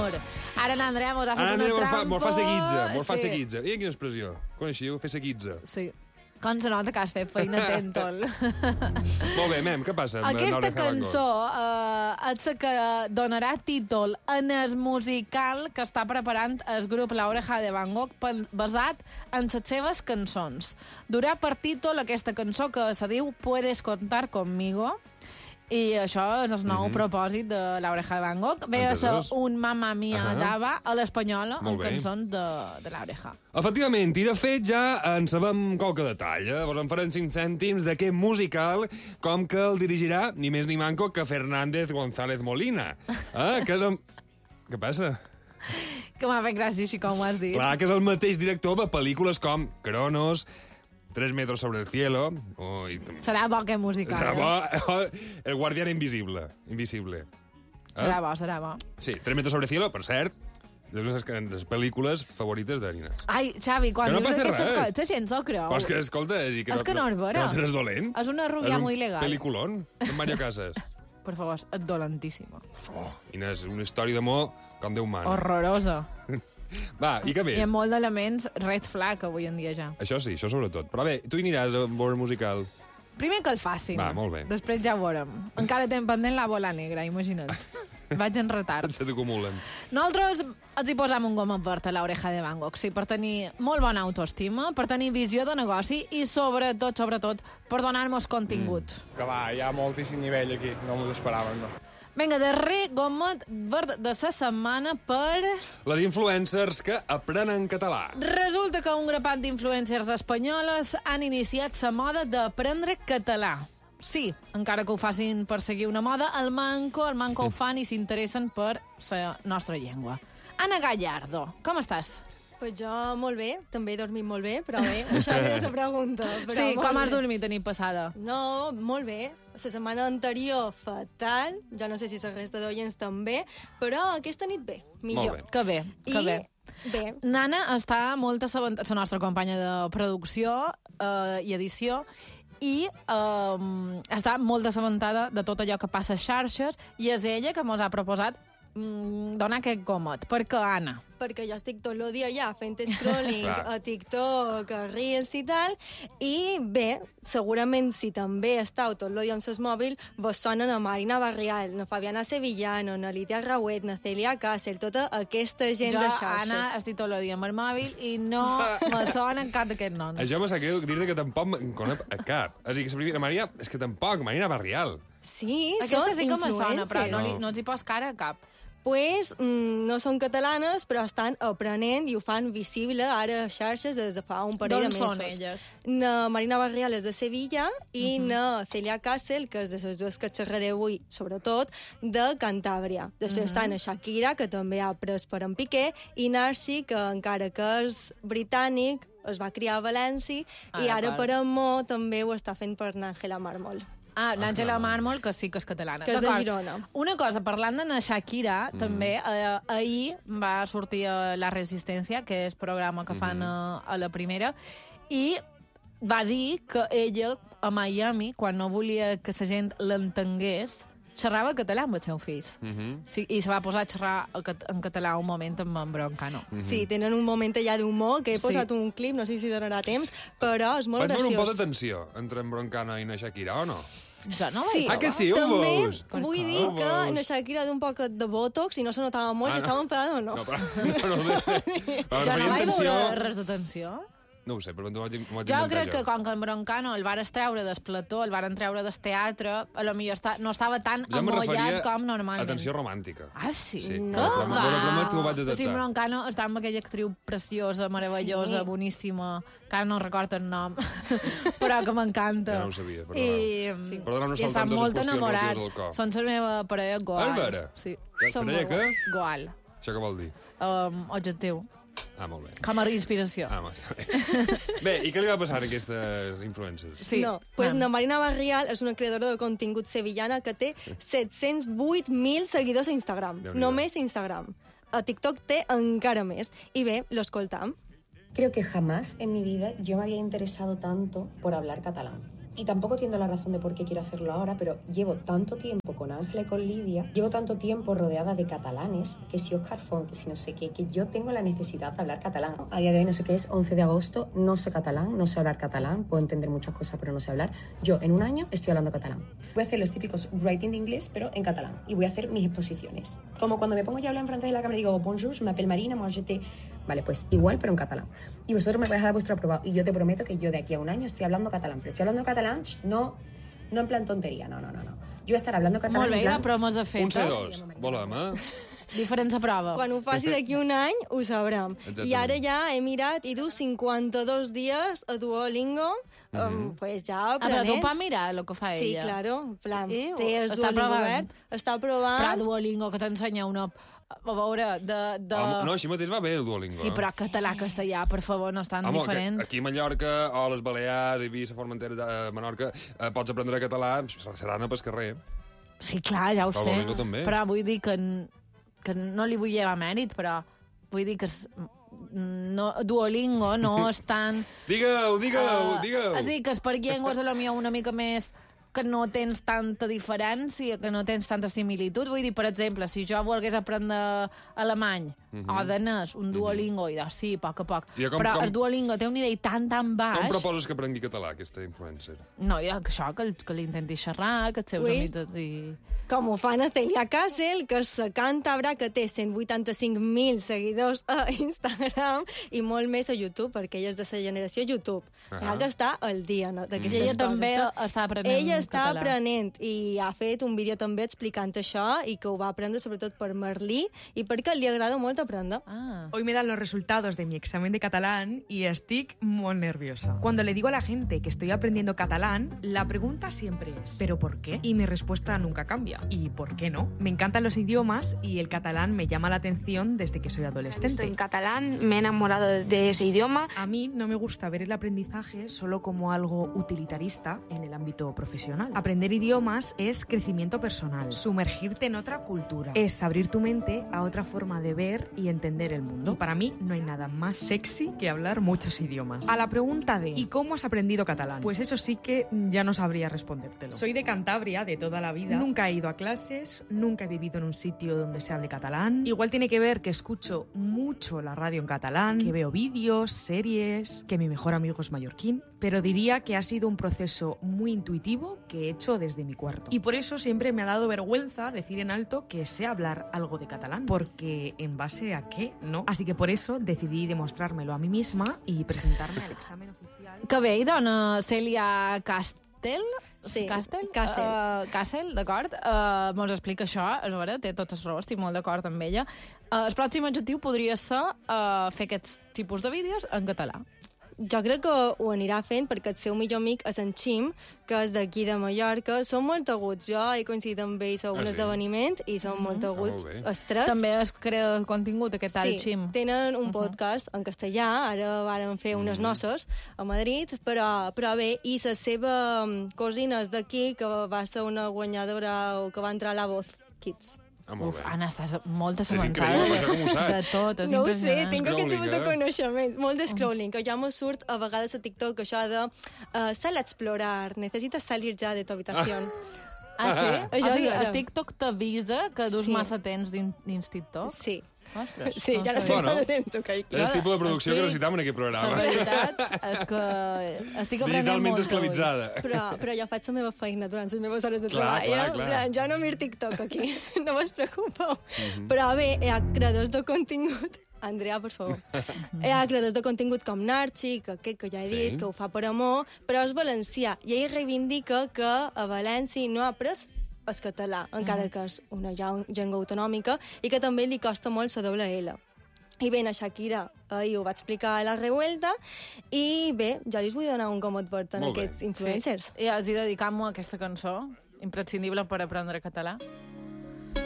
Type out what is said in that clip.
senyor. Ara l'Andrea mos ha fet una trampa. Mos fa seguitza. I quina expressió? Coneixiu? Fer seguitza. Sí. Com se nota que has fet feina tèntol. Molt bé, Mem, què passa? Aquesta cançó és la que donarà títol en el musical que està preparant el grup La Oreja de Van Gogh basat en les seves cançons. Durà per títol aquesta cançó que se diu Puedes contar conmigo. I això és el nou propòsit de La Oreja de Van Gogh. Ve a ser un Mamma Mia d'Ava a l'espanyola amb cançons de La Oreja. Efectivament, i de fet ja en sabem qualque detall. Vos en farem 5 cèntims d'aquest musical, com que el dirigirà ni més ni manco que Fernández González Molina. Què passa? Que m'ha fet gràcia així com ho has dit. Clar, que és el mateix director de pel·lícules com Cronos, 3 metros sobre el cielo... Serà bo que musical. Serà bo. El guardián invisible. Serà bo. Sí, 3 metros sobre el cielo, per cert, és una de les pel·lícules favorites d'Arines. Ai, Xavi, quan dius aquestes coses, la gent s'ho creu. Però és que, escolta... És que no és vera. Que no és dolent. És una rubia molt legal. És un pel·liculón, amb Mario Casas. Per favor, és dolentíssima. És una història d'amor com Déu mana. Horrorosa. Va, i què més? Hi ha molt d'elements red flag avui en dia ja. Això sí, això sobretot. Però bé, tu hi aniràs a veure musical? Primer que el facin. Va, molt bé. Després ja ho veurem. Encara tenim pendent la bola negra, imagina't. Vaig en retard. Se t'acumulen. Nosaltres els hi posam un goma verd a l'Oreja de Van Gogh, sí, per tenir molt bona autoestima, per tenir visió de negoci i sobretot, per donar-nos contingut. Que va, hi ha moltíssim nivell aquí, no m'ho esperàvem, no. Vinga, darrer gomet verd de la setmana per... Les influencers que aprenen català. Resulta que un grapat d'influencers espanyoles han iniciat la moda d'aprendre català. Sí, encara que ho facin per seguir una moda, el manco ho fan i s'interessen per la nostra llengua. Anna Gallardo, com estàs? Pues jo molt bé, també he dormit molt bé, però bé, això és la pregunta. Però sí, com has dormit la nit passada? No, molt bé. La setmana anterior, fatal. Jo no sé si la resta d'oients també, però aquesta nit bé, millor. Molt bé. Que bé. Bé. Nana està molt assabentada, la nostra companya de producció i edició, i està molt assabentada de tot allò que passa a xarxes, i és ella que ens ha proposat donar aquest gomet. Per què, Anna? Perquè jo estic tot el dia ja fent scrolling a TikTok, a Reels i tal, i bé, segurament si també estàu tot el dia amb el mòbil, vos sonen a Marina Barrial, na Fabiana Sevillano, na Lídia Rauet, na Celia Castle, tota aquesta gent de xarxes. Jo, Anna, estic tot el dia amb el mòbil i no me sonen cap d'aquests noms. Això me sap greu dir-te que tampoc me'n conec a cap. És a dir, que la primera Maria, és que tampoc, Marina Barrial. Sí, aquesta són sí que me sona, però no els hi pos cara a cap. Pues no són catalanes, però estan aprenent i ho fan visible ara a xarxes des de fa un parell de mesos. D'on són elles? Na Marina Barrial és de Sevilla i na Celia Castle, que és de les dues que xerraré avui, sobretot, de Cantàbria. Després està na Shakira, que també ha après per en Piqué, i Narci, que encara que és britànic, es va criar a València, i ara per amor també ho està fent per n'Àngela Mármol. L'Àngela Mármol, que sí que és catalana. Que és de Girona. Una cosa, parlant de na Shakira, també, ahir va sortir a La Resistència, que és programa que fan a la primera, i va dir que ella, a Miami, quan no volia que la gent l'entengués, xerrava català amb els seus fills. Sí, i se va posar a xerrar en català un moment amb en Broncano. Sí, tenen un moment allà d'humor, que he posat un clip, no sé si donarà temps, però és molt graciós. Vaig veure un poc de tensió entre en Broncano i na Shakira, o no? Jo no sí. Que sí, ho veus? També vull dir que na Shakira d'un poc de botox i no se notava molt si estava enfadada o no. Jo no vaig veure res de tensió. No ho sé, però t'ho vaig inventar jo. Crec que com que en Broncano el van treure del plató, el van treure del teatre, a lo millor no estava tan amollat com normalment. Atenció romàntica. Ah, sí? No, va. Ho vaig detectar. Sí, Broncano està amb aquella actriu preciosa, meravellosa, boníssima, que ara no recordo el nom, però que m'encanta. Ja no ho sabia, perdona. I estan molt enamorats. Són la meva parella Goal. Albera? Sí. Són parella què? Goal. Això què vol dir? Objectiu. Molt bé. Com a inspiració. Està bé. Bé, i què li va passar a aquestes influencers? Sí. No, pues na Marina Barrial és una creadora de contingut sevillana que té 708.000 seguidors a Instagram. Només a Instagram. A TikTok té encara més. I bé, l'escoltam. Creo que jamás en mi vida yo me había interesado tanto por hablar catalán. Y tampoco entiendo la razón de por qué quiero hacerlo ahora, pero llevo tanto tiempo con Ángela y con Lidia, llevo tanto tiempo rodeada de catalanes, que si Óscar Font, que si no sé qué, que yo tengo la necesidad de hablar catalán. A día de hoy no sé qué es 11 de agosto, no sé catalán, no sé hablar catalán, puedo entender muchas cosas, pero no sé hablar. Yo en un año estoy hablando catalán. Voy a hacer los típicos writing de inglés, pero en catalán. Y voy a hacer mis exposiciones. Como cuando me pongo ya a hablar en francés en la cámara y digo, bonjour, je m'appelle Marina, moi je te... Vale, pues igual, pero en catalán. Y vosotros me vais a dar vuestro aprobado. Y yo te prometo que yo de aquí a un año estoy hablando catalán. Pero estoy hablando catalán, no en plan tontería, no. Yo voy a estar hablando catalán Molt bé, en plan... la promo és feta. Un C2, volem, Diferents a prova. Quan ho faci d'aquí un any, ho sabrem. Exactament. I ara ja he mirat i du 52 dies a Duolingo, pues ja Ah, però tu aprenent. vas mirar el que fa Sí, ella. claro. En plan, I té el està Duolingo provant. obert, està provant. Però Duolingo, que t'ensenya una... A veure, No, així mateix va bé el Duolingo. Sí, però català-castellà, per favor, no és tan diferent. Aquí a Mallorca, o a les Balears, Eivissa, Formentera, Menorca, pots aprendre català, serà no pel carrer. Sí, clar, ja ho Però sé. Duolingo també. Però vull dir que no li vull llevar mèrit, però vull dir que Duolingo no és tan... Digueu! És a dir, que és per llengües a la millor una mica més que no tens tanta diferència, que no tens tanta similitud. Vull dir, per exemple, si jo volgués aprendre alemany o danès, un Duolingo, i sí, a poc. Però el Duolingo té un nivell tan baix... Com proposes que aprengui català, aquesta influencer? No, ja, que això, que l'intenti xerrar, que els seus amics... I... Com ho fan a Celia Castle, que és la càntabra que té 185.000 seguidors a Instagram i molt més a YouTube, perquè ella és de la generació YouTube. Ja que està al dia d'aquestes coses. Ella també està aprenent Ella està català. aprenent i ha fet un vídeo també explicant això i que ho va aprendre sobretot per Merlí i perquè li agrada molt aprendre. Hoy me dan los resultados de mi examen de catalán y estic muy nerviosa. Cuando le digo a la gente que estoy aprendiendo catalán, la pregunta siempre es ¿pero por qué? Y mi respuesta nunca cambia. ¿Y por qué no? Me encantan los idiomas y el catalán me llama la atención desde que soy adolescente. Estoy en catalán, me he enamorado de ese idioma. A mí no me gusta ver el aprendizaje solo como algo utilitarista en el ámbito profesional. Aprender idiomas es crecimiento personal, sumergirte en otra cultura, es abrir tu mente a otra forma de ver y entender el mundo. Y para mí no hay nada más sexy que hablar muchos idiomas. A la pregunta de ¿y cómo has aprendido catalán? Pues eso sí que ya no sabría respondértelo. Soy de Cantabria de toda la vida, nunca he ido a clases, nunca he vivido en un sitio donde se hable catalán. Igual tiene que ver que escucho mucho la radio en catalán, que veo vídeos, series, que mi mejor amigo es mallorquín, pero diría que ha sido un proceso muy intuitivo que he hecho desde mi cuarto. Y por eso siempre me ha dado vergüenza decir en alto que sé hablar algo de catalán, porque ¿en base a qué? No. Así que por eso decidí demostrármelo a mí misma y presentarme al examen oficial. Que bé, dona Celia Castel, Sí, Castel, d'acord? Mos explica això, a veure, té totes les raons, estic molt d'acord amb ella. El pròxim objectiu podria ser fer aquests tipus de vídeos en català. Jo crec que ho anirà fent perquè el seu millor amic és en Xim, que és d'aquí de Mallorca. Són molt aguts. Jo he coincidit amb ells a un esdeveniment i són molt aguts. Els tres. També es crea contingut, aquest alt Xim. Sí, tenen un podcast en castellà. Ara varen fer unes noces a Madrid, però bé, i la seva cosina és d'aquí, que va ser una guanyadora o que va entrar a La Voz Kids. Uf, Anna, estàs molt És assabentada increïble, això com ho saps? de tot, és no ho sé, impressionant. tinc aquest tipus de Scrolling, coneixements. Molt de scrolling, que ja me surt a vegades a TikTok això de sal a explorar, necesitas salir ja de tu habitación. Ah, sí? Això O sigui, és vera. el TikTok t'avisa que dus Sí. massa temps dins TikTok? Sí. Ostres, Sí, ja no sé Bueno, quant de temps toca aquí. És el tipus de producció que necessitàvem en aquest La programa. veritat és que estic aprenent Digitalment molt. esclavitzada. Però jo faig la meva feina durant les meves hores de Clar, treball. clar. Jo no miro TikTok aquí, no us preocupeu. Però bé, hi ha creadors de contingut. Andrea, per favor. Hi ha creadors de contingut com Narchi, que ja he dit, que ho fa per amor, però és valencià. I ell reivindica que a València no ha après el català, encara que és una llengua autonòmica, i que també li costa molt la doble L. I bé, la Shakira ahir ho va explicar a la Revuelta, i bé, jo li vull donar un comot verd a Molt bé. aquests influencers. Sí. I els hi dedicam aquesta cançó, imprescindible per aprendre català.